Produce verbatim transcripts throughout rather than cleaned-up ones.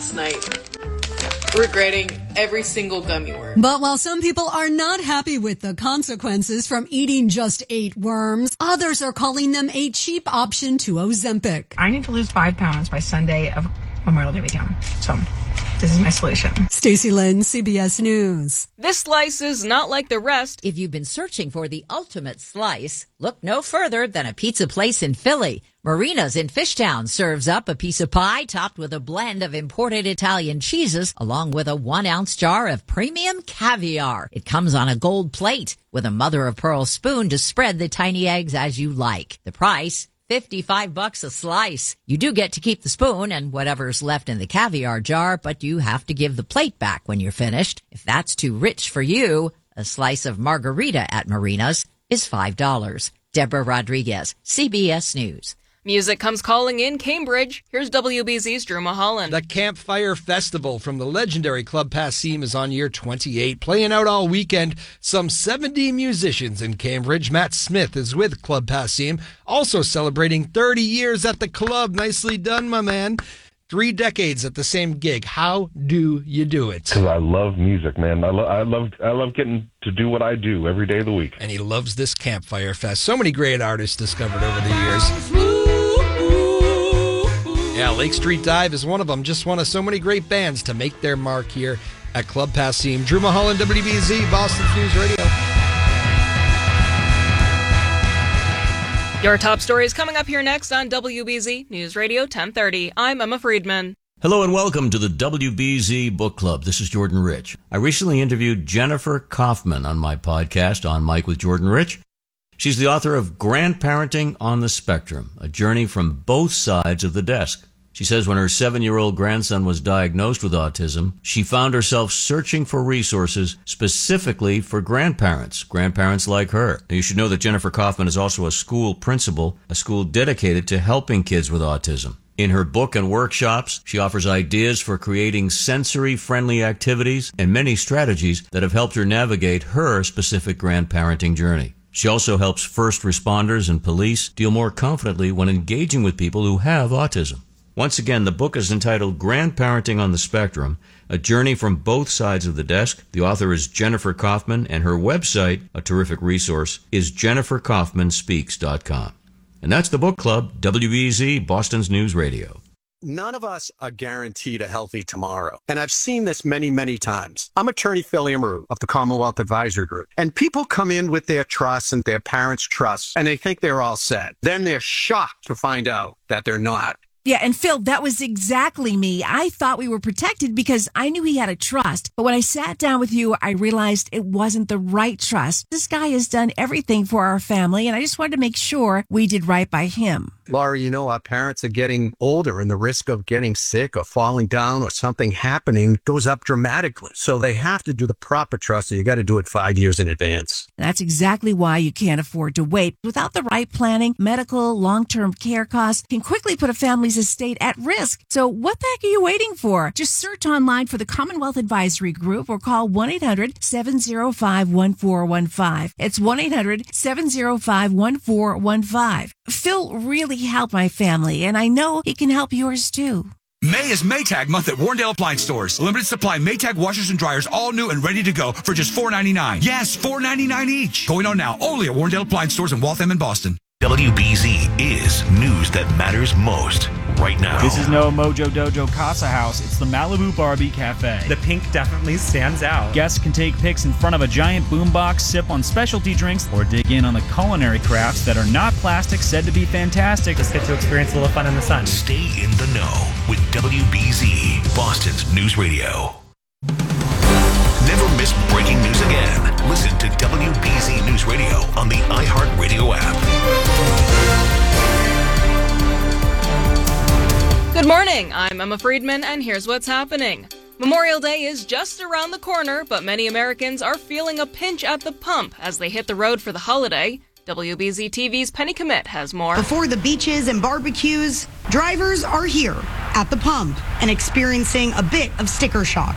last night, regretting every single gummy worm. But while some people are not happy with the consequences from eating just eight worms, others are calling them a cheap option to Ozempic. I need to lose five pounds by Sunday of Memorial Day weekend. So this is my solution. Stacey Lynn, C B S News. This slice is not like the rest. If you've been searching for the ultimate slice, look no further than a pizza place in Philly. Marina's in Fishtown serves up a piece of pie topped with a blend of imported Italian cheeses, along with a one-ounce jar of premium caviar. It comes on a gold plate with a mother-of-pearl spoon to spread the tiny eggs as you like. The price, fifty-five bucks a slice. You do get to keep the spoon and whatever's left in the caviar jar, but you have to give the plate back when you're finished. If that's too rich for you, a slice of margarita at Marina's is five dollars. Deborah Rodriguez, C B S News. Music comes calling in Cambridge. Here's W B Z's Drew Mulholland. The Campfire Festival from the legendary Club Passim is on year twenty-eight, playing out all weekend. Some seventy musicians in Cambridge. Matt Smith is with Club Passim, also celebrating thirty years at the club. Nicely done, my man. Three decades at the same gig. How do you do it? Because I love music, man. I, lo- I love I love getting to do what I do every day of the week. And he loves this Campfire Fest. So many great artists discovered over the years. Yeah, Lake Street Dive is one of them. Just one of so many great bands to make their mark here at Club Passim. Drew Mulholland, W B Z, Boston's News Radio. Your top stories coming up here next on W B Z News Radio ten thirty. I'm Emma Friedman. Hello and welcome to the W B Z Book Club. This is Jordan Rich. I recently interviewed Jennifer Kaufman on my podcast, On Mike with Jordan Rich. She's the author of Grandparenting on the Spectrum, a journey from both sides of the desk. She says when her seven-year-old grandson was diagnosed with autism, she found herself searching for resources specifically for grandparents, grandparents like her. Now, you should know that Jennifer Kaufman is also a school principal, a school dedicated to helping kids with autism. In her book and workshops, she offers ideas for creating sensory-friendly activities and many strategies that have helped her navigate her specific grandparenting journey. She also helps first responders and police deal more confidently when engaging with people who have autism. Once again, the book is entitled Grandparenting on the Spectrum, a journey from both sides of the desk. The author is Jennifer Kaufman, and her website, a terrific resource, is jennifer kaufman speaks dot com. And that's the Book Club, W B Z, Boston's News Radio. None of us are guaranteed a healthy tomorrow. And I've seen this many, many times. I'm attorney Phil Amaru of the Commonwealth Advisory Group. And people come in with their trust and their parents' trust, and they think they're all set. Then they're shocked to find out that they're not. Yeah, and Phil, that was exactly me. I thought we were protected because I knew he had a trust. But when I sat down with you, I realized it wasn't the right trust. This guy has done everything for our family, and I just wanted to make sure we did right by him. Laura, you know, our parents are getting older, and the risk of getting sick or falling down or something happening goes up dramatically. So they have to do the proper trust, and you got to do it five years in advance. That's exactly why you can't afford to wait. Without the right planning, medical, long-term care costs can quickly put a family's estate at risk. So what the heck are you waiting for? Just search online for the Commonwealth Advisory Group or call one eight hundred seven oh five one four one five. It's one eight hundred seven oh five one four one five. Phil really helped my family, and I know he can help yours too. May is Maytag month at Warrendale Appliance Stores. Limited supply Maytag washers and dryers, all new and ready to go for just four ninety-nine. Yes, four ninety-nine each. Going on now only at Warrendale Appliance Stores in Waltham and Boston. W B Z is news that matters most right now. This is no Mojo Dojo Casa House. It's the Malibu Barbie Cafe. The pink definitely stands out. Guests can take pics in front of a giant boombox, sip on specialty drinks, or dig in on the culinary crafts that are not plastic, said to be fantastic. Just get to experience a little fun in the sun. Stay in the know with W B Z, Boston's News Radio. Never miss breaking news again. Listen to W B Z News Radio on the iHeartRadio app. Good morning, I'm Emma Friedman, and here's what's happening. Memorial Day is just around the corner, but many Americans are feeling a pinch at the pump as they hit the road for the holiday. W B Z T V's Penny Commit has more. Before the beaches and barbecues, drivers are here at the pump and experiencing a bit of sticker shock.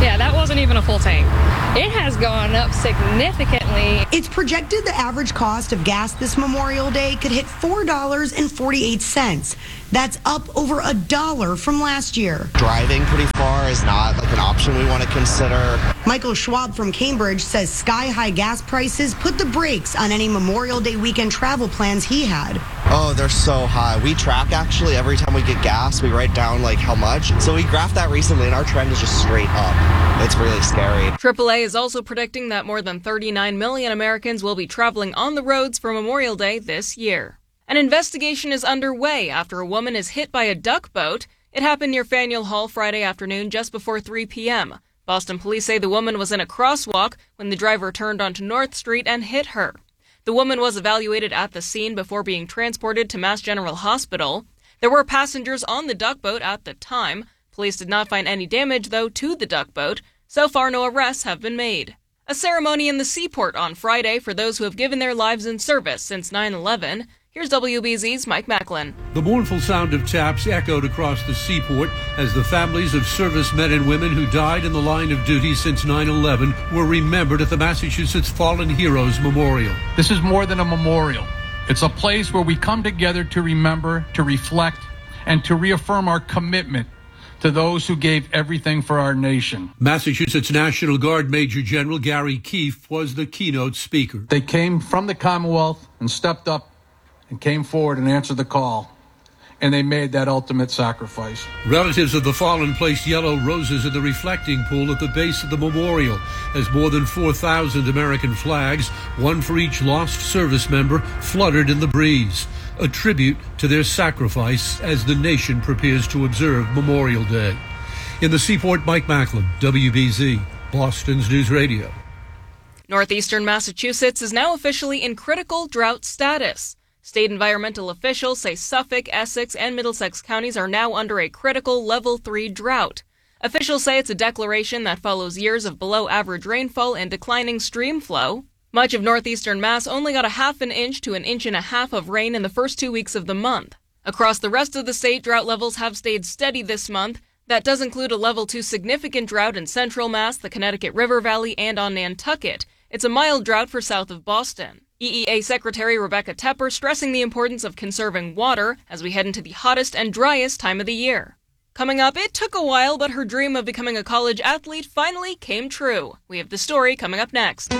Yeah, that wasn't even a full tank. It has gone up significantly. It's projected the average cost of gas this Memorial Day could hit four dollars and forty-eight cents. That's up over a dollar from last year. Driving pretty far is not like an option we want to consider. Michael Schwab from Cambridge says sky-high gas prices put the brakes on any Memorial Day weekend travel plans he had. Oh, they're so high. We track actually every time we get gas, we write down like how much. So we graphed that recently and our trend is just straight up. It's really scary. triple A is also predicting that more than thirty-nine million Americans will be traveling on the roads for Memorial Day this year. An investigation is underway after a woman is hit by a duck boat. It happened near Faneuil Hall Friday afternoon just before three p.m. Boston police say the woman was in a crosswalk when the driver turned onto North Street and hit her. The woman was evaluated at the scene before being transported to Mass General Hospital. There were passengers on the duck boat at the time. Police did not find any damage, though, to the duck boat. So far, no arrests have been made. A ceremony in the seaport on Friday for those who have given their lives in service since nine eleven. Here's W B Z's Mike Macklin. The mournful sound of taps echoed across the seaport as the families of servicemen and women who died in the line of duty since nine eleven were remembered at the Massachusetts Fallen Heroes Memorial. This is more than a memorial. It's a place where we come together to remember, to reflect, and to reaffirm our commitment to those who gave everything for our nation. Massachusetts National Guard Major General Gary Keefe was the keynote speaker. They came from the Commonwealth and stepped up and came forward and answered the call, and they made that ultimate sacrifice. Relatives of the fallen placed yellow roses in the reflecting pool at the base of the memorial as more than four thousand American flags, one for each lost service member, fluttered in the breeze, a tribute to their sacrifice as the nation prepares to observe Memorial Day. In the seaport, Mike Macklin, W B Z, Boston's News Radio. Northeastern Massachusetts is now officially in critical drought status. State environmental officials say Suffolk, Essex, and Middlesex counties are now under a critical level three drought. Officials say it's a declaration that follows years of below-average rainfall and declining stream flow. Much of northeastern Mass only got a half an inch to an inch and a half of rain in the first two weeks of the month. Across the rest of the state, drought levels have stayed steady this month. That does include a level two significant drought in central Mass, the Connecticut River Valley, and on Nantucket. It's a mild drought for south of Boston. E E A Secretary Rebecca Tepper stressing the importance of conserving water as we head into the hottest and driest time of the year. Coming up, it took a while, but her dream of becoming a college athlete finally came true. We have the story coming up next.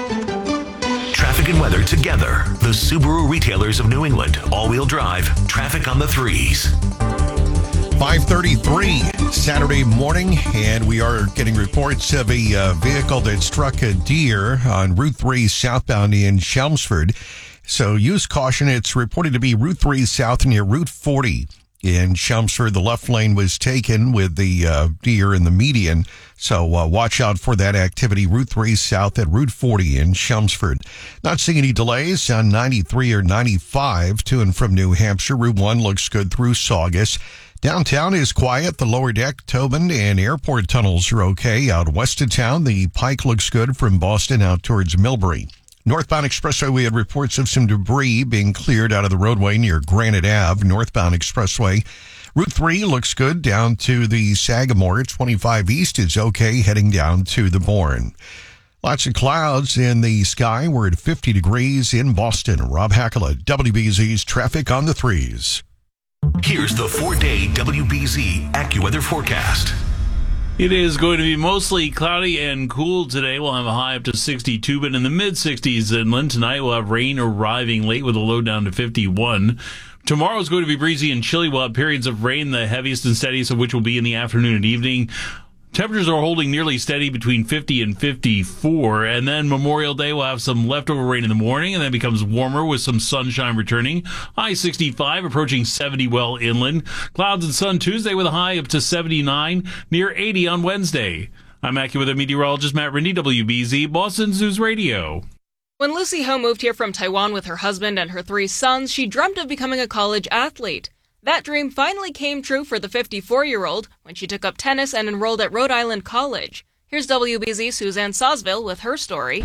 Traffic and weather together. The Subaru retailers of New England. All-wheel drive. Traffic on the threes. five thirty-three Saturday morning, and we are getting reports of a uh, vehicle that struck a deer on Route three southbound in Chelmsford. So use caution. It's reported to be Route three south near Route forty in Chelmsford. The left lane was taken with the uh, deer in the median. So uh, watch out for that activity. Route three south at Route forty in Chelmsford. Not seeing any delays on ninety-three or ninety-five to and from New Hampshire. Route one looks good through Saugus. Downtown is quiet. The lower deck, Tobin, and airport tunnels are okay. Out west of town, the Pike looks good from Boston out towards Millbury. Northbound Expressway, we had reports of some debris being cleared out of the roadway near Granite Avenue. Northbound Expressway. Route three looks good down to the Sagamore. twenty-five East is okay heading down to the Bourne. Lots of clouds in the sky. We're at fifty degrees in Boston. Rob Hackala, W B Z's Traffic on the Threes. Here's the four-day W B Z AccuWeather forecast. It is going to be mostly cloudy and cool today. We'll have a high up to sixty-two, but in the mid-sixties inland. Tonight we'll have rain arriving late with a low down to fifty-one. Tomorrow is going to be breezy and chilly. We'll have periods of rain, the heaviest and steadiest of which will be in the afternoon and evening. Temperatures are holding nearly steady between fifty and fifty-four, and then Memorial Day will have some leftover rain in the morning, and then becomes warmer with some sunshine returning. High sixty-five, approaching seventy well inland. Clouds and sun Tuesday with a high up to seventy-nine, near eighty on Wednesday. I'm AccuWeather meteorologist Matt Rindy, W B Z, Boston's News Radio. When Lucy Ho moved here from Taiwan with her husband and her three sons, she dreamt of becoming a college athlete. That dream finally came true for the fifty-four-year-old when she took up tennis and enrolled at Rhode Island College. Here's W B Z Suzanne Sosville with her story.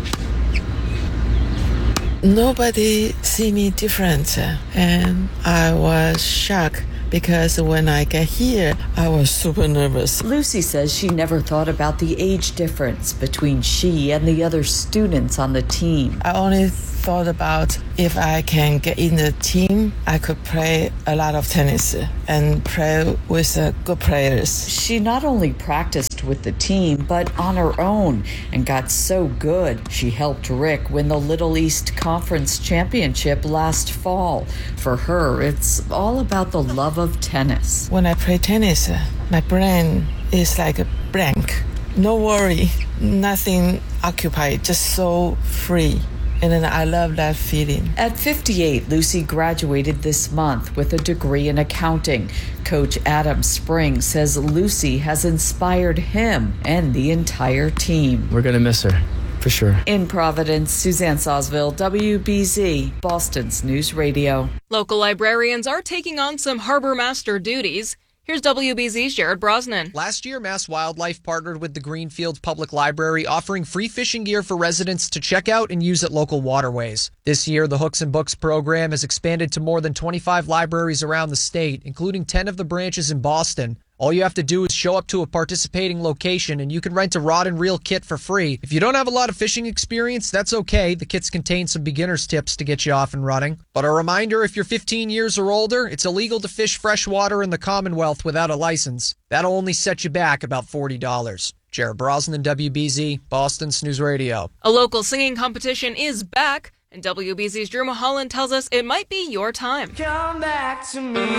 Nobody see me different, and I was shocked because when I get here, I was super nervous. Lucy says she never thought about the age difference between she and the other students on the team. I only thought about if I can get in the team, I could play a lot of tennis and play with uh, good players. She not only practiced with the team, but on her own and got so good. She helped Rick win the Little East Conference Championship last fall. For her, it's all about the love of tennis. When I play tennis, my brain is like a blank. No worry, nothing occupied, just so free. And then I love that feeling. At fifty-eight, Lucy graduated this month with a degree in accounting. Coach Adam Spring says Lucy has inspired him and the entire team. We're going to miss her, for sure. In Providence, Suzanne Sawsville, W B Z, Boston's News Radio. Local librarians are taking on some harbor master duties. Here's W B Z's Jared Brosnan. Last year, Mass Wildlife partnered with the Greenfield Public Library, offering free fishing gear for residents to check out and use at local waterways. This year, the Hooks and Books program has expanded to more than twenty-five libraries around the state, including ten of the branches in Boston. All you have to do is show up to a participating location and you can rent a rod and reel kit for free. If you don't have a lot of fishing experience, that's okay. The kits contain some beginner's tips to get you off and running. But a reminder, if you're fifteen years or older, it's illegal to fish freshwater in the Commonwealth without a license. That'll only set you back about forty dollars. Jared Brosnan, W B Z, Boston's News Radio. A local singing competition is back, and W B Z's Drew Mulholland tells us it might be your time. Come back to me.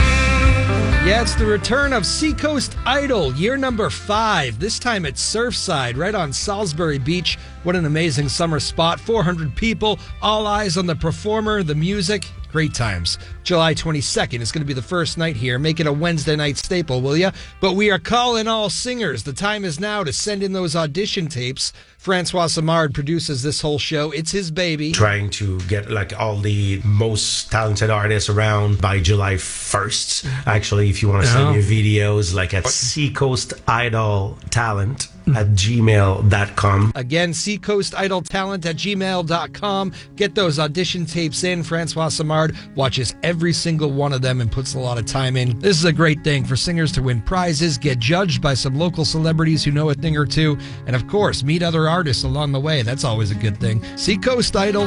Yeah, it's the return of Seacoast Idol, year number five. This time at Surfside, right on Salisbury Beach. What an amazing summer spot. four hundred people, all eyes on the performer, the music. Great times. July twenty-second is going to be the first night here. Make it a Wednesday night staple, will ya? But we are calling all singers. The time is now to send in those audition tapes. Francois Samard produces this whole show. It's his baby. Trying to get like all the most talented artists around by July first. Actually, if you want to send Oh. your videos, like at Seacoast Idol Talent at gmail dot com. Again, Seacoast Idol Talent at gmail dot com. Get those audition tapes in. Francois Samard watches every single one of them and puts a lot of time in. This is a great thing for singers to win prizes, get judged by some local celebrities who know a thing or two, and of course, meet other artists along the way. That's always a good thing. Seacoast Idol.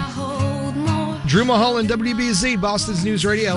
Drew Mulholland, W B Z, Boston's News Radio.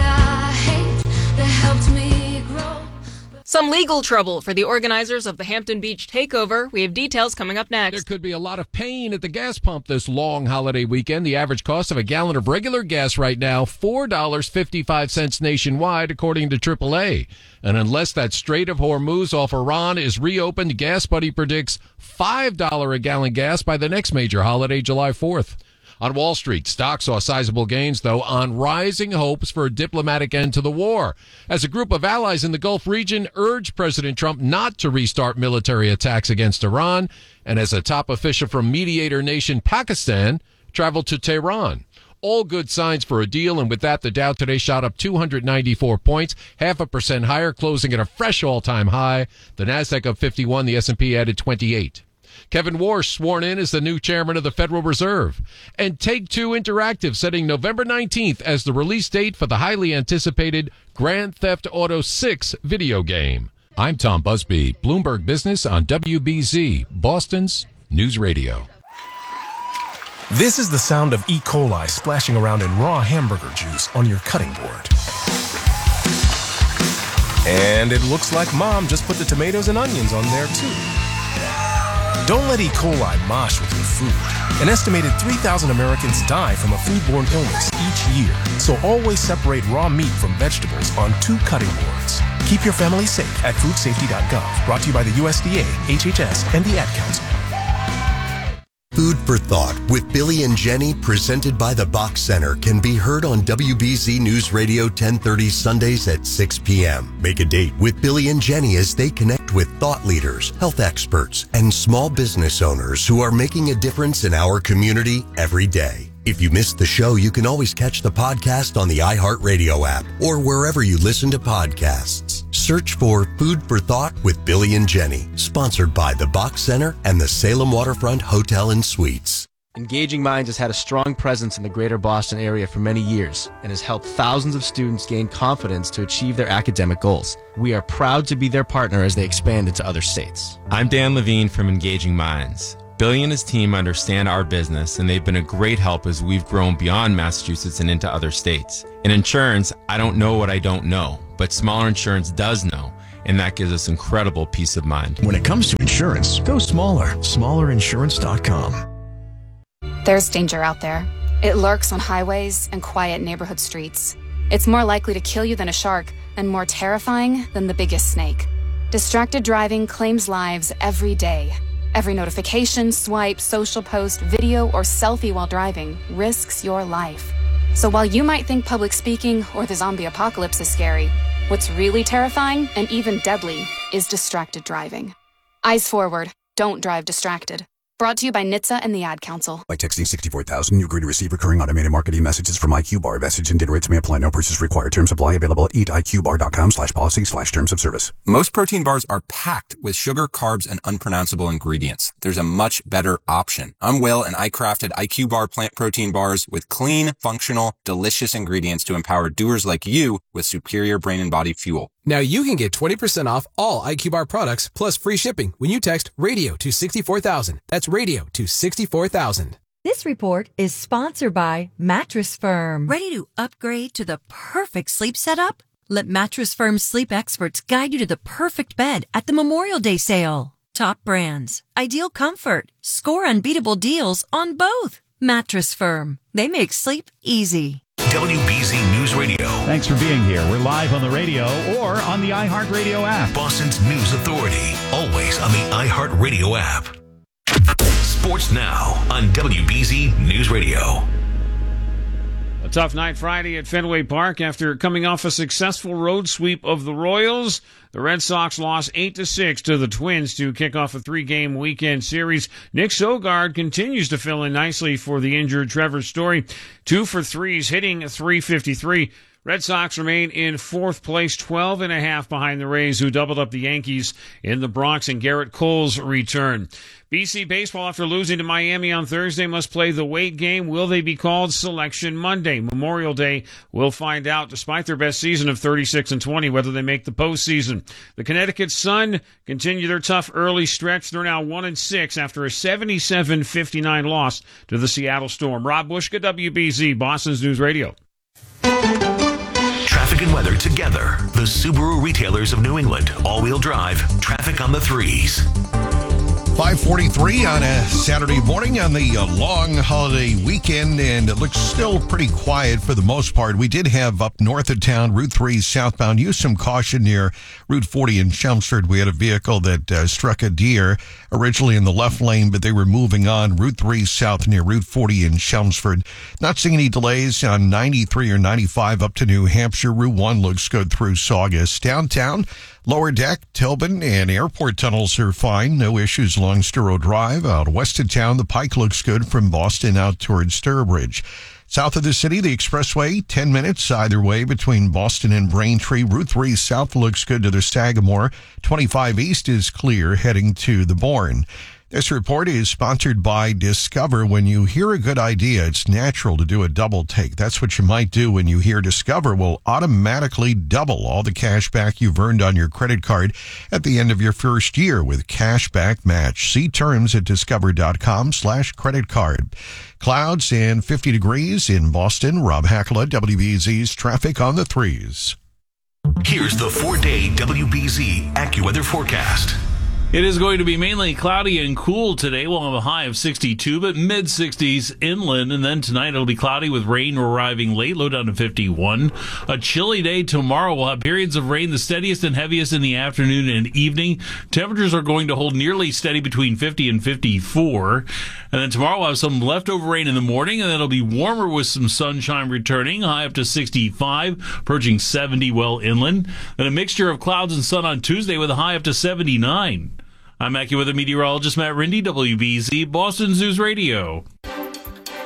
Some legal trouble for the organizers of the Hampton Beach takeover. We have details coming up next. There could be a lot of pain at the gas pump this long holiday weekend. The average cost of a gallon of regular gas right now, four dollars and fifty-five cents nationwide, according to triple A. And unless that Strait of Hormuz off Iran is reopened, Gas Buddy predicts five dollars a gallon gas by the next major holiday, July fourth. On Wall Street, stocks saw sizable gains, though, on rising hopes for a diplomatic end to the war, as a group of allies in the Gulf region urged President Trump not to restart military attacks against Iran, and as a top official from mediator nation Pakistan traveled to Tehran. All good signs for a deal, and with that, the Dow today shot up two hundred ninety-four points, half a percent higher, closing at a fresh all-time high. The Nasdaq up fifty-one, the S and P added twenty-eight. Kevin Warsh sworn in as the new chairman of the Federal Reserve. And Take-Two Interactive setting November nineteenth as the release date for the highly anticipated Grand Theft Auto six video game. I'm Tom Busby, Bloomberg Business on W B Z, Boston's News Radio. This is the sound of E. coli splashing around in raw hamburger juice on your cutting board. And it looks like Mom just put the tomatoes and onions on there too. Don't let E. coli mosh with your food. An estimated three thousand Americans die from a foodborne illness each year. So always separate raw meat from vegetables on two cutting boards. Keep your family safe at food safety dot gov. Brought to you by the U S D A, H H S, and the Ad Council. Food for Thought with Billy and Jenny, presented by the Bach Center, can be heard on W B Z News Radio ten thirty Sundays at six p.m. Make a date with Billy and Jenny as they connect with thought leaders, health experts, and small business owners who are making a difference in our community every day. If you missed the show, you can always catch the podcast on the iHeartRadio app or wherever you listen to podcasts. Search for Food for Thought with Billy and Jenny, sponsored by the Bach Center and the Salem Waterfront Hotel and Suites. Engaging Minds has had a strong presence in the greater Boston area for many years and has helped thousands of students gain confidence to achieve their academic goals. We are proud to be their partner as they expand into other states. I'm Dan Levine from Engaging Minds. Billy and his team understand our business, and they've been a great help as we've grown beyond Massachusetts and into other states. In insurance, I don't know what I don't know, but Smaller Insurance does know, and that gives us incredible peace of mind. When it comes to insurance, go smaller. smaller insurance dot com. There's danger out there. It lurks on highways and quiet neighborhood streets. It's more likely to kill you than a shark and more terrifying than the biggest snake. Distracted driving claims lives every day. Every notification, swipe, social post, video, or selfie while driving risks your life. So while you might think public speaking or the zombie apocalypse is scary, what's really terrifying and even deadly is distracted driving. Eyes forward. Don't drive distracted. Brought to you by N H T S A and the Ad Council. By texting sixty-four thousand, you agree to receive recurring automated marketing messages from I Q Bar. Message and data rates may apply. No purchase required. Terms apply. Available at eat I Q bar dot com slash policy slash terms of service. Most protein bars are packed with sugar, carbs, and unpronounceable ingredients. There's a much better option. I'm Will, and I crafted I Q Bar plant protein bars with clean, functional, delicious ingredients to empower doers like you with superior brain and body fuel. Now you can get twenty percent off all I Q Bar products plus free shipping when you text radio to sixty-four thousand. That's radio to sixty-four thousand. This report is sponsored by Mattress Firm. Ready to upgrade to the perfect sleep setup? Let Mattress Firm's sleep experts guide you to the perfect bed at the Memorial Day sale. Top brands, ideal comfort, score unbeatable deals on both. Mattress Firm. They make sleep easy. W B Z News Radio. Thanks for being here. We're live on the radio or on the iHeartRadio app. Boston's News Authority. Always on the iHeartRadio app. Sports Now on W B Z News Radio. A tough night Friday at Fenway Park after coming off a successful road sweep of the Royals. The Red Sox lost eight to six to the Twins to kick off a three-game weekend series. Nick Sogard continues to fill in nicely for the injured Trevor Story. Two for threes, hitting three fifty-three. Red Sox remain in fourth place, twelve and a half behind the Rays, who doubled up the Yankees in the Bronx, and Garrett Cole's return. B C baseball, after losing to Miami on Thursday, must play the wait game. Will they be called Selection Monday? Memorial Day, we'll find out, despite their best season of thirty-six and twenty, whether they make the postseason. The Connecticut Sun continue their tough early stretch. They're now one and six after a seventy-seven fifty-nine loss to the Seattle Storm. Rob Bushka, W B Z, Boston's News Radio. Traffic and weather together. The Subaru retailers of New England. All-wheel drive. Traffic on the threes. five forty-three on a Saturday morning on the uh, long holiday weekend, and it looks still pretty quiet for the most part. We did have up north of town, Route three southbound, use some caution near Route forty in Chelmsford. We had a vehicle that uh, struck a deer originally in the left lane, but they were moving on Route three south near Route forty in Chelmsford. Not seeing any delays on ninety-three or ninety-five up to New Hampshire. Route one looks good through Saugus. Downtown, Lower Deck, Tilbon, and airport tunnels are fine. No issues along Sturo Drive. Out west of town, the Pike looks good from Boston out towards Sturbridge. South of the city, the expressway, ten minutes either way between Boston and Braintree. Route three south looks good to the Sagamore. twenty-five east is clear heading to the Bourne. This report is sponsored by Discover. When you hear a good idea, it's natural to do a double take. That's what you might do when you hear Discover will automatically double all the cash back you've earned on your credit card at the end of your first year with Cashback Match. See terms at discover.com slash credit card. Clouds and fifty degrees in Boston. Rob Hackala, W B Z's Traffic on the Threes. Here's the four-day W B Z AccuWeather forecast. It is going to be mainly cloudy and cool today. We'll have a high of sixty-two, but mid-sixties inland. And then tonight it'll be cloudy with rain arriving late, low down to fifty-one. A chilly day tomorrow. We'll have periods of rain, the steadiest and heaviest in the afternoon and evening. Temperatures are going to hold nearly steady between fifty and fifty-four. And then tomorrow we'll have some leftover rain in the morning, and then it'll be warmer with some sunshine returning, high up to sixty-five, approaching seventy well inland. Then a mixture of clouds and sun on Tuesday with a high up to seventy-nine. I'm AccuWeather meteorologist Matt Rindy, W B Z, Boston's News Radio.